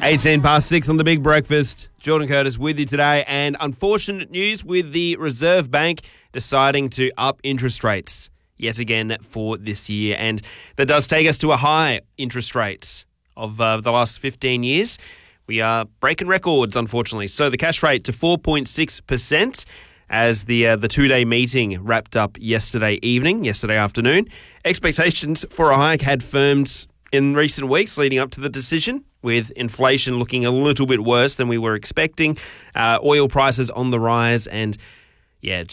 18 past 6 on the Big Breakfast. Jordan Curtis with you today, and unfortunate news with the Reserve Bank deciding to up interest rates yet again for this year. And that does take us to a high interest rates of the last 15 years. We are breaking records, unfortunately. So the cash rate to 4.6% as the two-day meeting wrapped up yesterday afternoon. Expectations for a hike had firmed in recent weeks leading up to the decision, with inflation looking a little bit worse than we were expecting, oil prices on the rise, and it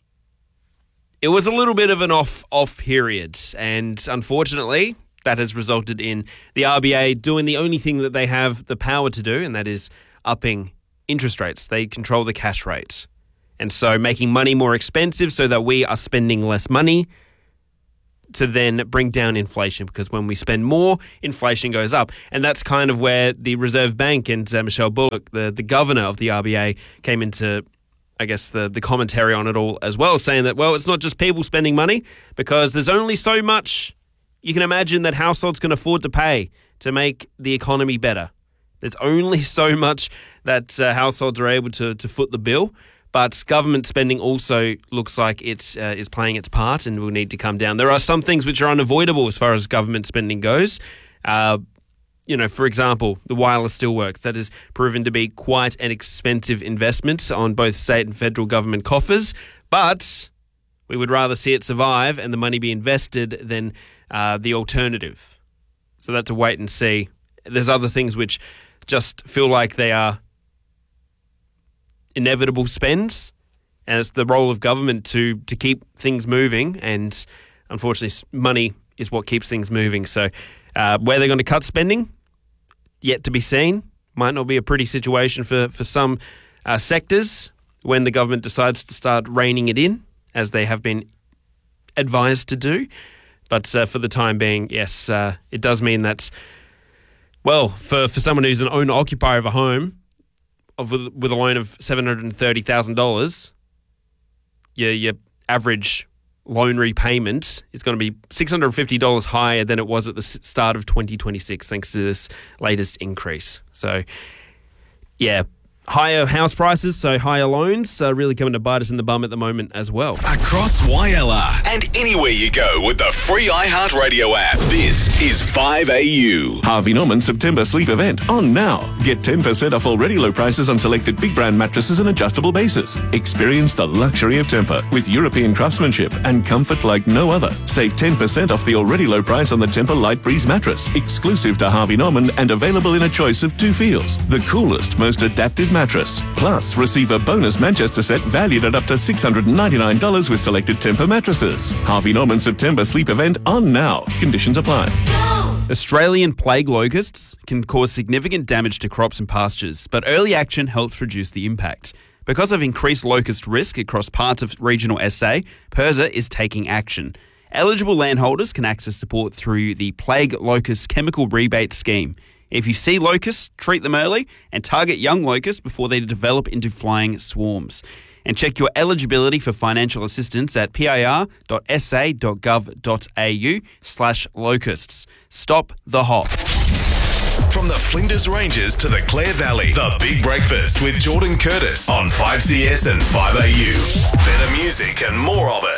was a little bit of an off period. And unfortunately, that has resulted in the RBA doing the only thing that they have the power to do, and that is upping interest rates. They control the cash rate. And so making money more expensive so that we are spending less money to then bring down inflation, because when we spend more, inflation goes up. And that's kind of where the Reserve Bank and Michelle Bullock, the governor of the RBA, came into, I guess, the commentary on it all as well, saying that, well, it's not just people spending money, because there's only so much you can imagine that households can afford to pay to make the economy better. There's only so much that households are able to foot the bill. But government spending also looks like it is playing its part and will need to come down. There are some things which are unavoidable as far as government spending goes. For example, the wireless steelworks. That has proven to be quite an expensive investment on both state and federal government coffers. But we would rather see it survive and the money be invested than the alternative. So that's a wait and see. There's other things which just feel like they are inevitable spends, and it's the role of government to keep things moving, and unfortunately money is what keeps things moving. So where they're going to cut spending, yet to be seen. Might not be a pretty situation for some sectors when the government decides to start reining it in, as they have been advised to do. But for the time being, yes, it does mean that, well, for someone who's an owner-occupier of a home, with a loan of $730,000, your average loan repayment is going to be $650 higher than it was at the start of 2026, thanks to this latest increase. So, higher house prices, so higher loans, are really coming to bite us in the bum at the moment as well. Across YLR and anywhere you go with the free iHeartRadio app. This is 5AU. Harvey Norman September sleep event on now. Get 10% off already low prices on selected big brand mattresses and adjustable bases. Experience the luxury of Tempur with European craftsmanship and comfort like no other. Save 10% off the already low price on the Tempur Light Breeze mattress, exclusive to Harvey Norman and available in a choice of 2 feels. The coolest, most adaptive mattress. Plus, receive a bonus Manchester set valued at up to $699 with selected Tempur mattresses. Harvey Norman September sleep event on now. Conditions apply. Australian plague locusts can cause significant damage to crops and pastures, but early action helps reduce the impact. Because of increased locust risk across parts of regional SA, PIRSA is taking action. Eligible landholders can access support through the Plague Locust Chemical Rebate Scheme. If you see locusts, treat them early and target young locusts before they develop into flying swarms. And check your eligibility for financial assistance at pir.sa.gov.au/locusts. Stop the hop. From the Flinders Ranges to the Clare Valley, the Big Breakfast with Jordan Curtis on 5CS and 5AU. Better music and more of it.